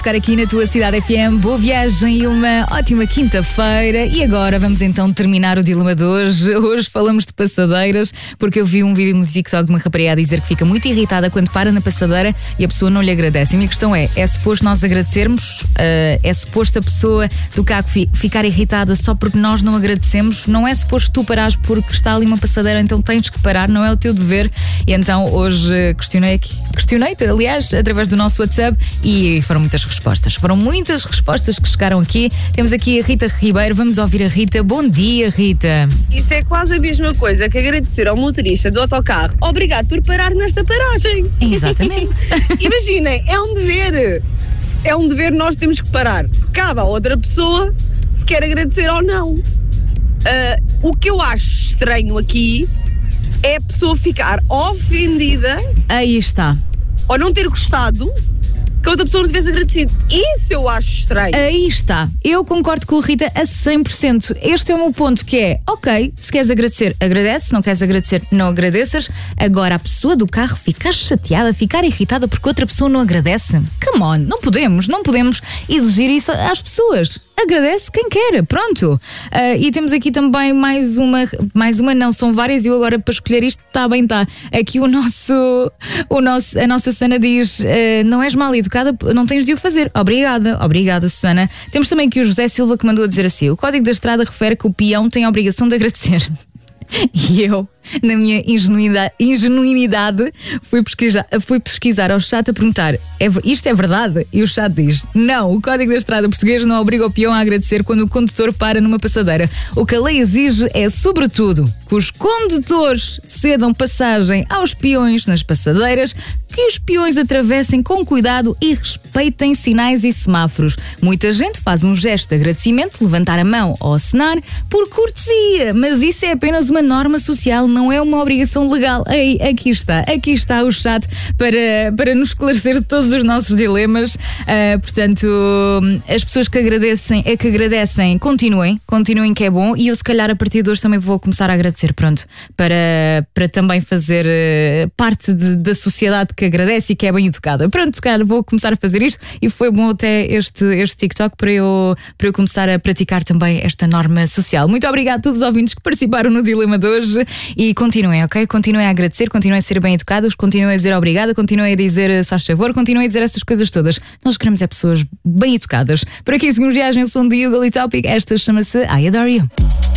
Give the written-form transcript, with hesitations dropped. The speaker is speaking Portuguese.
Ficar aqui na tua Cidade FM, boa viagem e uma ótima quinta-feira. E agora vamos então terminar o dilema de hoje. Hoje falamos de passadeiras, porque eu vi um vídeo no TikTok de uma rapariga a dizer que fica muito irritada quando para na passadeira e a pessoa não lhe agradece. A minha questão é suposto nós agradecermos? É suposto a pessoa do carro ficar irritada só porque nós não agradecemos? Não é suposto tu parares porque está ali uma passadeira, então tens que parar, não é o teu dever? E então hoje questionei-te, aliás, através do nosso WhatsApp, e foram muitas respostas. Foram muitas respostas que chegaram aqui. Temos aqui a Rita Ribeiro. Vamos ouvir a Rita. Bom dia, Rita. Isso é quase a mesma coisa que agradecer ao motorista do autocarro. Obrigado por parar nesta paragem. Exatamente. Imaginem, é um dever. É um dever, nós temos que parar. Cabe a outra pessoa se quer agradecer ou não. O que eu acho estranho aqui é a pessoa ficar ofendida. Aí está. Ou não ter gostado que a outra pessoa não tivesse agradecido. Isso eu acho estranho. Aí está. Eu concordo com a Rita a 100%. Este é o meu ponto, que é, ok, se queres agradecer, agradece. Se não queres agradecer, não agradeças. Agora, a pessoa do carro ficar chateada, ficar irritada porque outra pessoa não agradece. Come on, não podemos exigir isso às pessoas. Agradece quem quer, pronto. E temos aqui também mais uma não, são várias, e eu agora para escolher isto está bem, está. Aqui a nossa Susana diz, não és mal educada, não tens de o fazer. Obrigada, Susana. Temos também aqui o José Silva que mandou a dizer assim: o Código da Estrada refere que o peão tem a obrigação de agradecer. E eu, na minha ingenuidade, fui pesquisar ao chat a perguntar: isto é verdade? E o chat diz: não, o Código da Estrada português não obriga o peão a agradecer quando o condutor para numa passadeira. O que a lei exige é, sobretudo, que os condutores cedam passagem aos peões nas passadeiras, que os peões atravessem com cuidado e respeitem sinais e semáforos. Muita gente faz um gesto de agradecimento, levantar a mão ou acenar, por cortesia, mas isso é apenas uma norma social, não é uma obrigação legal. Aqui está o chat para nos esclarecer de todos os nossos dilemas. Portanto, as pessoas que agradecem, continuem que é bom, e eu se calhar a partir de hoje também vou começar a agradecer, pronto, para também fazer parte da sociedade que agradece e que é bem educada. Pronto, se calhar vou começar a fazer isto, e foi bom até este TikTok para eu começar a praticar também esta norma social. Muito obrigada a todos os ouvintes que participaram no dilema de hoje, e continuem, ok? Continuem a agradecer, continuem a ser bem educados, continuem a dizer obrigada, continuem a dizer faz favor, continuem a dizer essas coisas todas. Nós queremos pessoas bem educadas. Por aqui seguimos viagem, som de Hugo Topic. Esta chama-se I Adore You.